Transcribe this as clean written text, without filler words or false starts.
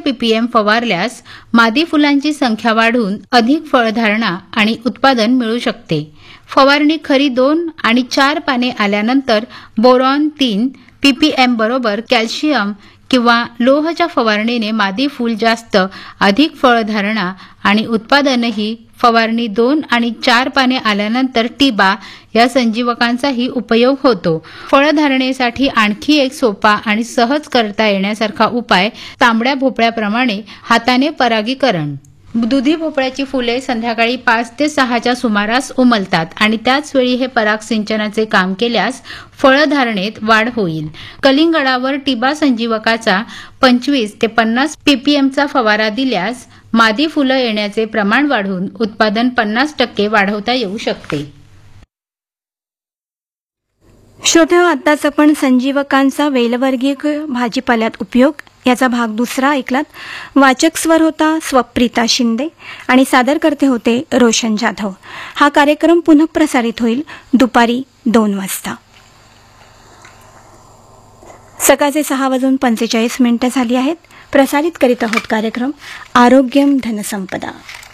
ppm फवारल्यास मादी फुलांची संख्या वाढून अधिक फळधारणा आणि उत्पादन मिळू शकते. फवारणी खरी 2 आणि 4 पाने आल्यानंतर बोरॉन 3 ppm बरोबर कॅल्शियम किंवा लोहच्या फवारणीने मादी फूल जास्त अधिक फळधारणा आणि उत्पादनही फवारणी 2 आणि 4 पाने आल्यानंतर टिबा या संजीवकांचाही उपयोग होतो. फळधारणेसाठी आणखी एक सोपा आणि सहज करता येण्यासारखा उपाय तांबड्या भोपळ्याप्रमाणे हाताने परागीकरण. दुधी भोपळ्याची फुले संध्याकाळी 5 ते 6च्या सुमारास उमलतात आणि त्याच वेळी हे पराग सिंचनाचे काम केल्यास फळधारणेत वाढ होईल. कलिंगडावर टिबा संजीवकाचा 25 ते 50 ppmचा फवारा दिल्यास मादी फुलं येण्याचे प्रमाण वाढून उत्पादन 50% वाढवता येऊ शकते. श्रोत्यांनो, आत्ताच आपण संजीवकांचा वेलवर्गीय भाजीपाल्यात उपयोग याचा भाग 2 ऐकलात. वाचक स्वर होता स्वप्रीता शिंदे आणि सादरकर्ते होते रोशन जाधव. हा कार्यक्रम पुनः प्रसारित होईल दुपारी 2 वाजता. सकाळचे 6:45 झाली आहेत. प्रसारित करीत आहोत कार्यक्रम आरोग्यम धनसंपदा.